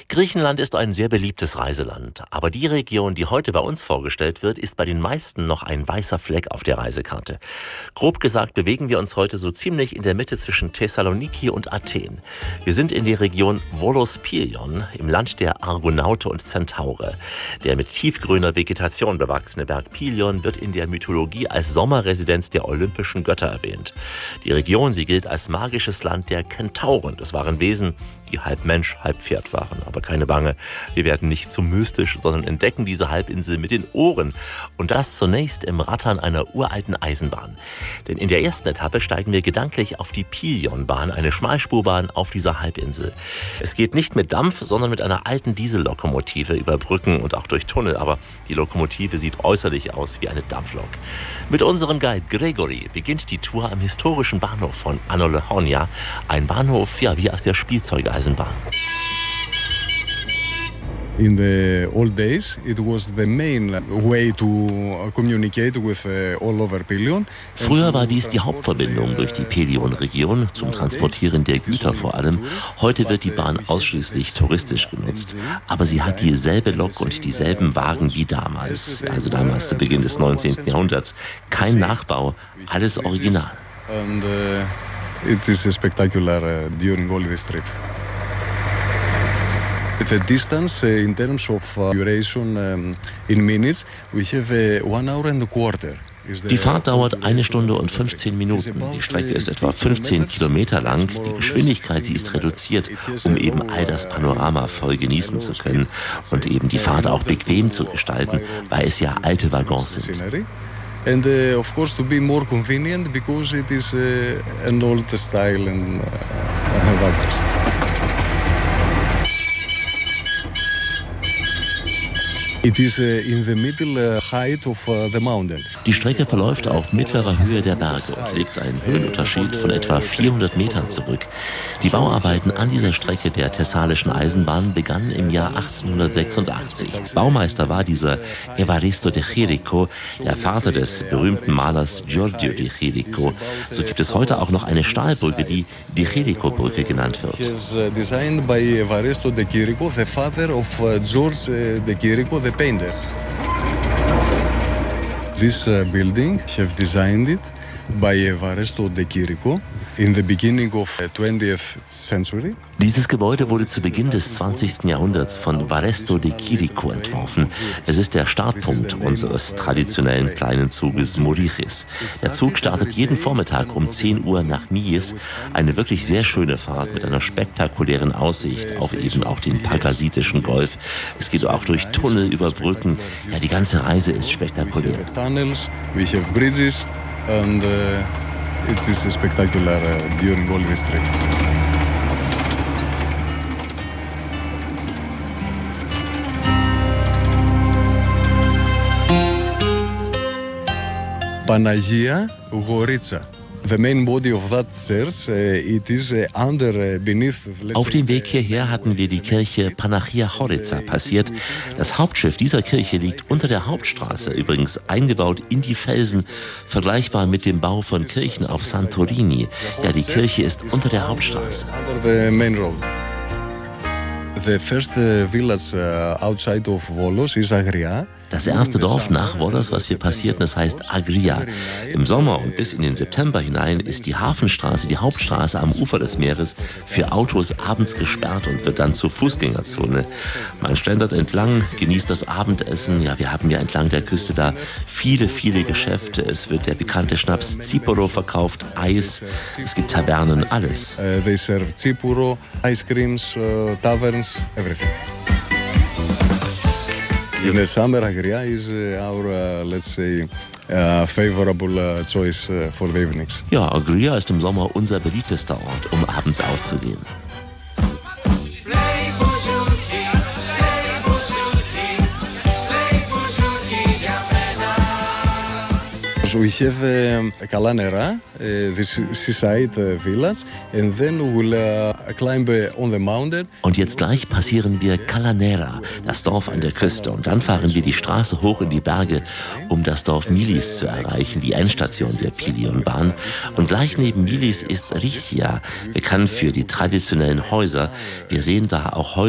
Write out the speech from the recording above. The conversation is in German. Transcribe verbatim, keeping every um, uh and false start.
Griechenland ist ein sehr beliebtes Reiseland, aber die Region, die heute bei uns vorgestellt wird, ist bei den meisten noch ein weißer Fleck auf der Reisekarte. Grob gesagt bewegen wir uns heute so ziemlich in der Mitte zwischen Thessaloniki und Athen. Wir sind in der Region Volospirion, im Land der Argonaute und Zentaure. Der mit tiefgrüner Vegetation bewachsene Berg Pilion wird in der Mythologie als Sommerresidenz der olympischen Götter erwähnt. Die Region, sie gilt als magisches Land der Kentauren. Das waren Wesen, die halb Mensch, halb Pferd waren. Aber keine Bange, wir werden nicht zu mystisch, sondern entdecken diese Halbinsel mit den Ohren. Und das zunächst im Rattern einer uralten Eisenbahn. Denn in der ersten Etappe steigen wir gedanklich auf die Pilionbahn, eine Schmalspurbahn auf dieser Halbinsel. Es geht nicht mit Dampf, sondern mit einer alten Diesellokomotive über Brücken und auch durch Tunnel. Aber die Lokomotive sieht äußerlich aus wie eine Dampflok. Mit unserem Guide Gregory beginnt die Tour am historischen Bahnhof von Anolochonia. Ein Bahnhof, ja, wie aus der Spielzeugeisenbahn. In the old days, it was the main way to communicate with all over Pelion. Früher war dies die Hauptverbindung durch die Pelion-Region zum Transportieren der Güter vor allem. Heute wird die Bahn ausschließlich touristisch genutzt. Aber sie hat dieselbe Lok und dieselben Wagen wie damals, also damals zu Beginn des neunzehnten Jahrhunderts. Kein Nachbau, alles original. And uh, it is spectacular uh, during all this trip. The distance uh, in terms of uh, duration um, in minutes, we have uh, one hour and a quarter. Die Fahrt dauert eine Stunde und fünfzehn Minuten. Die Strecke ist etwa fünfzehn Kilometer lang. Die Geschwindigkeit, sie ist reduziert, um eben all das Panorama voll genießen zu können und eben die Fahrt auch bequem zu gestalten, weil es ja alte Waggons sind. And uh, of course to be more convenient because it is uh, an old style and uh, wagons. It is in the middle height of the mountain. Die Strecke verläuft auf mittlerer Höhe der Berge und legt einen Höhenunterschied von etwa vierhundert Metern zurück. Die Bauarbeiten an dieser Strecke der Thessalischen Eisenbahn begannen im Jahr achtzehnhundertsechsundachtzig. Baumeister war dieser Evaristo de Chirico, der Vater des berühmten Malers Giorgio de Chirico. So gibt es heute auch noch eine Stahlbrücke, die die Chirico-Brücke genannt wird. It was designed by Evaristo de Chirico, the father of George de Chirico, the painter. This uh, building, have designed it by Evaristo de Chirico in the beginning of the twentieth century. Dieses Gebäude wurde zu Beginn des zwanzigsten Jahrhunderts von Varesto de Chirico entworfen. Es ist der Startpunkt unseres traditionellen kleinen Zuges Morichis. Der Zug startet jeden Vormittag um zehn Uhr nach Myis. Eine wirklich sehr schöne Fahrt mit einer spektakulären Aussicht auf eben auch den Pagasitischen Golf. Es geht auch durch Tunnel über Brücken. Ja, die ganze Reise ist spektakulär. We have tunnels, we have bridges and uh, it is spectacular uh, during all this trip. Panagia Goritsa. The main body of that church, uh, it is uh, under uh, beneath. Auf dem Weg hierher hatten wir die Kirche Panagia Goritsa passiert. Das Hauptschiff dieser Kirche liegt unter der Hauptstraße, übrigens eingebaut in die Felsen, vergleichbar mit dem Bau von Kirchen auf Santorini. Ja, die Kirche ist unter der Hauptstraße. Under the main road. The first uh, village uh, outside of Volos is Agria. Das erste Dorf nach Volos, was wir passierten, das heißt Agria. Im Sommer und bis in den September hinein ist die Hafenstraße, die Hauptstraße am Ufer des Meeres, für Autos abends gesperrt und wird dann zur Fußgängerzone. Man schlendert entlang, genießt das Abendessen. Ja, wir haben ja entlang der Küste da viele, viele Geschäfte. Es wird der bekannte Schnaps Tsipuro verkauft, Eis, es gibt Tavernen, alles. Uh, they serve Tsipuro, ice creams, uh, taverns, everything. In the summer, Agria is uh, our, uh, let's say, uh, favorable uh, choice uh, for the evenings. Ja, Agria ist im Sommer unser beliebtester Ort, um abends auszugehen. We have uh, Kalanera, uh, this seaside uh, village, and then we'll uh, climb uh, on the mountain. Und jetzt gleich passieren wir Kalanera, das Dorf an der Küste, und dann fahren wir die Straße hoch in die Berge, um das Dorf Milis zu erreichen, die Endstation der Pilionbahn. Und gleich neben Milis ist Risia, bekannt für die traditionellen Häuser. Wir sehen da auch Häuser